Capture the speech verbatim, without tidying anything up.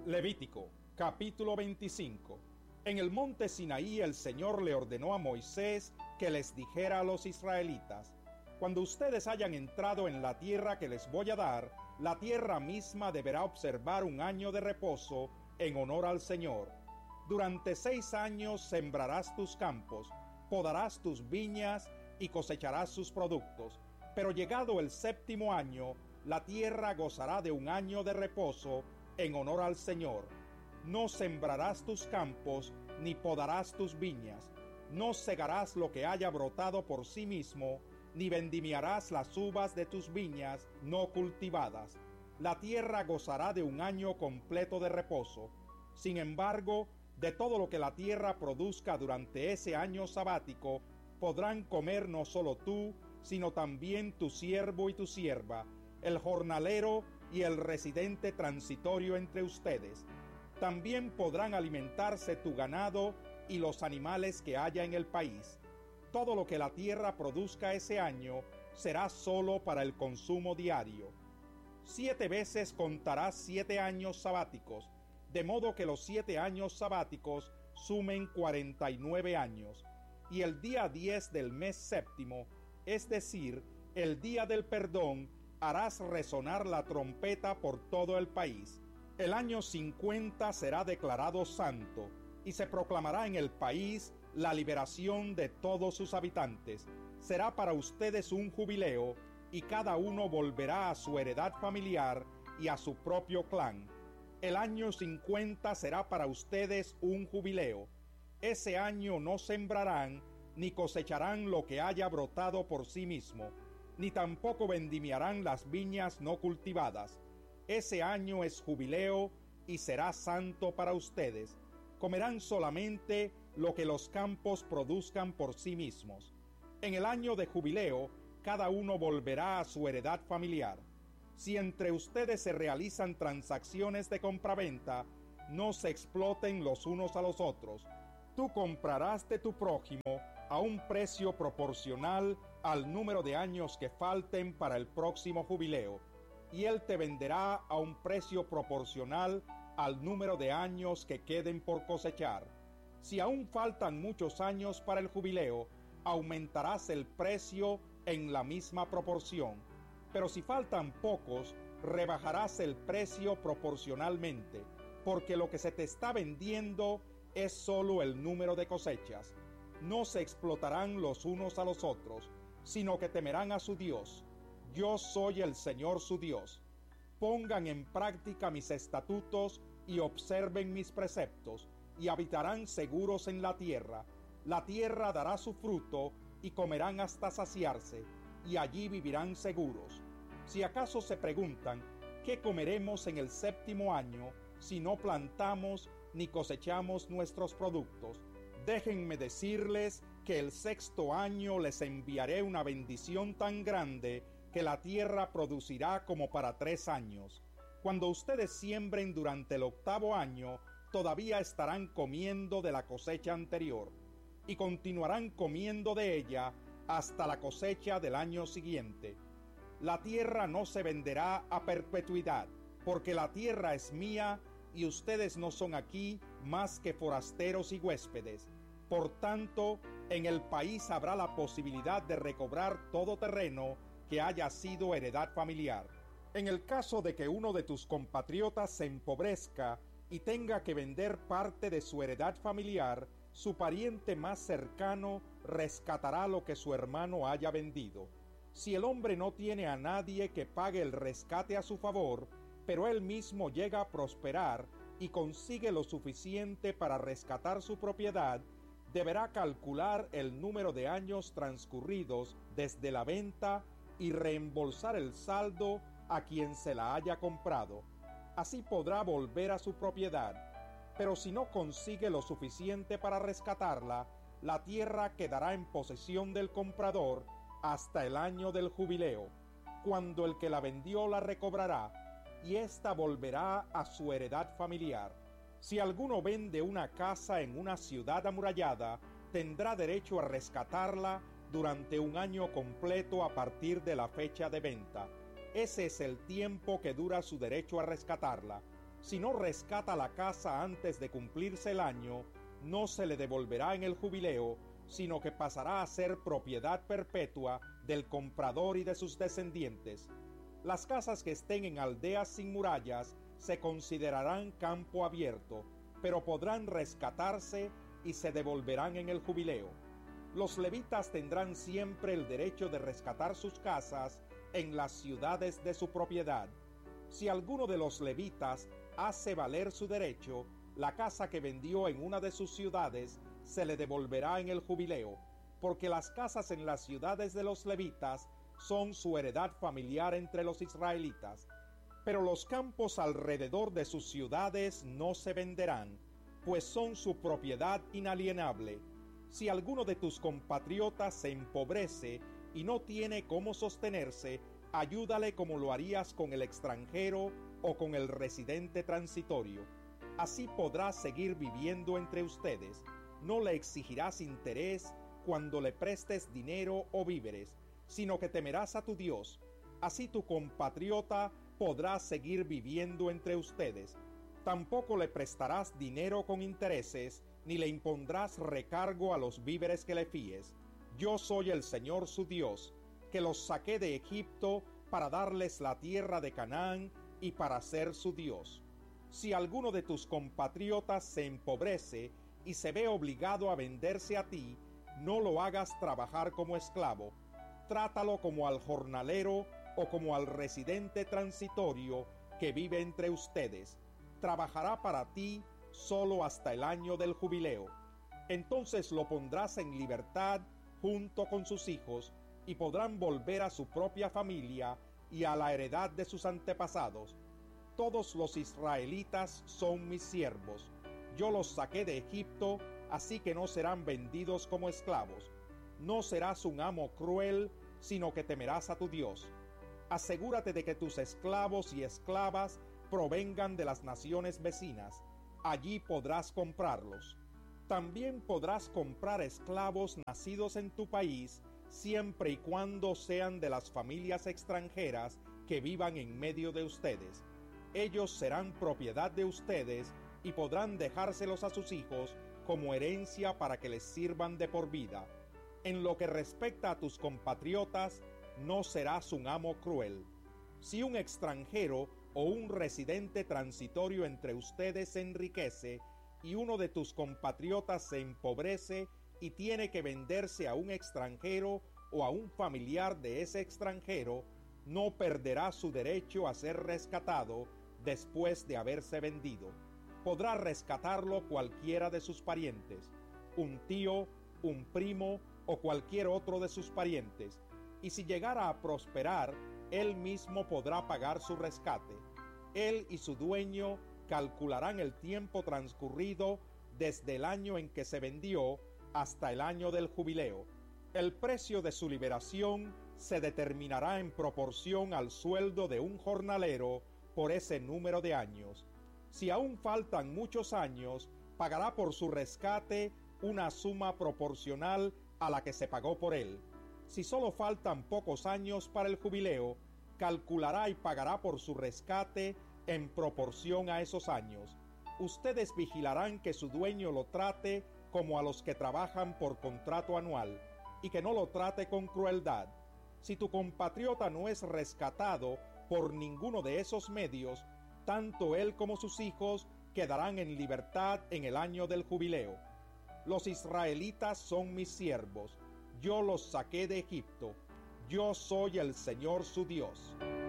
Levítico, capítulo veinticinco. En el monte Sinaí el Señor le ordenó a Moisés que les dijera a los israelitas: cuando ustedes hayan entrado en la tierra que les voy a dar, la tierra misma deberá observar un año de reposo en honor al Señor. Durante seis años sembrarás tus campos, podarás tus viñas y cosecharás sus productos. Pero llegado el séptimo año, la tierra gozará de un año de reposo en honor al Señor. No sembrarás tus campos, ni podarás tus viñas. No segarás lo que haya brotado por sí mismo, ni vendimiarás las uvas de tus viñas no cultivadas. La tierra gozará de un año completo de reposo. Sin embargo, de todo lo que la tierra produzca durante ese año sabático, podrán comer no solo tú, sino también tu siervo y tu sierva, el jornalero y el residente transitorio entre ustedes. También podrán alimentarse tu ganado y los animales que haya en el país. Todo lo que la tierra produzca ese año será solo para el consumo diario. Siete veces contarás siete años sabáticos, de modo que los siete años sabáticos sumen cuarenta y nueve años. Y el día diez del mes séptimo, es decir, el día del perdón, harás resonar la trompeta por todo el país. El año cincuenta será declarado santo, y se proclamará en el país la liberación de todos sus habitantes. Será para ustedes un jubileo, y cada uno volverá a su heredad familiar y a su propio clan. El año cincuenta será para ustedes un jubileo. Ese año no sembrarán, ni cosecharán lo que haya brotado por sí mismo, ni tampoco vendimiarán las viñas no cultivadas. Ese año es jubileo y será santo para ustedes. Comerán solamente lo que los campos produzcan por sí mismos. En el año de jubileo, cada uno volverá a su heredad familiar. Si entre ustedes se realizan transacciones de compraventa, no se exploten los unos a los otros. Tú comprarás de tu prójimo a un precio proporcional al número de años que falten para el próximo jubileo, y él te venderá a un precio proporcional al número de años que queden por cosechar. Si aún faltan muchos años para el jubileo, aumentarás el precio en la misma proporción, pero si faltan pocos, rebajarás el precio proporcionalmente, porque lo que se te está vendiendo es solo el número de cosechas. No se explotarán los unos a los otros, sino que temerán a su Dios. Yo soy el Señor su Dios. Pongan en práctica mis estatutos y observen mis preceptos, y habitarán seguros en la tierra. La tierra dará su fruto, y comerán hasta saciarse, y allí vivirán seguros. Si acaso se preguntan, ¿qué comeremos en el séptimo año si no plantamos ni cosechamos nuestros productos? Déjenme decirles que el sexto año les enviaré una bendición tan grande que la tierra producirá como para tres años. Cuando ustedes siembren durante el octavo año, todavía estarán comiendo de la cosecha anterior, y continuarán comiendo de ella hasta la cosecha del año siguiente. La tierra no se venderá a perpetuidad, porque la tierra es mía y ustedes no son aquí más que forasteros y huéspedes. Por tanto, en el país habrá la posibilidad de recobrar todo terreno que haya sido heredad familiar. En el caso de que uno de tus compatriotas se empobrezca y tenga que vender parte de su heredad familiar, su pariente más cercano rescatará lo que su hermano haya vendido. Si el hombre no tiene a nadie que pague el rescate a su favor, pero él mismo llega a prosperar y consigue lo suficiente para rescatar su propiedad, deberá calcular el número de años transcurridos desde la venta y reembolsar el saldo a quien se la haya comprado. Así podrá volver a su propiedad. Pero si no consigue lo suficiente para rescatarla, la tierra quedará en posesión del comprador hasta el año del jubileo, cuando el que la vendió la recobrará, y ésta volverá a su heredad familiar. Si alguno vende una casa en una ciudad amurallada, tendrá derecho a rescatarla durante un año completo a partir de la fecha de venta. Ese es el tiempo que dura su derecho a rescatarla. Si no rescata la casa antes de cumplirse el año, no se le devolverá en el jubileo, sino que pasará a ser propiedad perpetua del comprador y de sus descendientes. Las casas que estén en aldeas sin murallas se considerarán campo abierto, pero podrán rescatarse y se devolverán en el jubileo. Los levitas tendrán siempre el derecho de rescatar sus casas en las ciudades de su propiedad. Si alguno de los levitas hace valer su derecho, la casa que vendió en una de sus ciudades se le devolverá en el jubileo, porque las casas en las ciudades de los levitas son su heredad familiar entre los israelitas. Pero los campos alrededor de sus ciudades no se venderán, pues son su propiedad inalienable. Si alguno de tus compatriotas se empobrece y no tiene cómo sostenerse, ayúdale como lo harías con el extranjero o con el residente transitorio. Así podrás seguir viviendo entre ustedes. No le exigirás interés cuando le prestes dinero o víveres, sino que temerás a tu Dios. Así tu compatriota podrá seguir viviendo entre ustedes. Tampoco le prestarás dinero con intereses, ni le impondrás recargo a los víveres que le fíes. Yo soy el Señor su Dios, que los saqué de Egipto para darles la tierra de Canaán y para ser su Dios. Si alguno de tus compatriotas se empobrece y se ve obligado a venderse a ti, no lo hagas trabajar como esclavo. Trátalo como al jornalero o como al residente transitorio que vive entre ustedes. Trabajará para ti solo hasta el año del jubileo. Entonces lo pondrás en libertad junto con sus hijos, y podrán volver a su propia familia y a la heredad de sus antepasados. Todos los israelitas son mis siervos. Yo los saqué de Egipto, así que no serán vendidos como esclavos. No serás un amo cruel, sino que temerás a tu Dios. Asegúrate de que tus esclavos y esclavas provengan de las naciones vecinas. Allí podrás comprarlos. También podrás comprar esclavos nacidos en tu país, siempre y cuando sean de las familias extranjeras que vivan en medio de ustedes. Ellos serán propiedad de ustedes y podrán dejárselos a sus hijos como herencia para que les sirvan de por vida. En lo que respecta a tus compatriotas, no serás un amo cruel. Si un extranjero o un residente transitorio entre ustedes se enriquece y uno de tus compatriotas se empobrece y tiene que venderse a un extranjero o a un familiar de ese extranjero, no perderá su derecho a ser rescatado después de haberse vendido. Podrá rescatarlo cualquiera de sus parientes, un tío, un primo o cualquier otro de sus parientes, y si llegara a prosperar, él mismo podrá pagar su rescate. Él y su dueño calcularán el tiempo transcurrido desde el año en que se vendió hasta el año del jubileo. El precio de su liberación se determinará en proporción al sueldo de un jornalero por ese número de años. Si aún faltan muchos años, pagará por su rescate una suma proporcional a la que se pagó por él. Si solo faltan pocos años para el jubileo, calculará y pagará por su rescate en proporción a esos años. Ustedes vigilarán que su dueño lo trate como a los que trabajan por contrato anual, y que no lo trate con crueldad. Si tu compatriota no es rescatado por ninguno de esos medios, tanto él como sus hijos quedarán en libertad en el año del jubileo. Los israelitas son mis siervos, yo los saqué de Egipto, yo soy el Señor su Dios.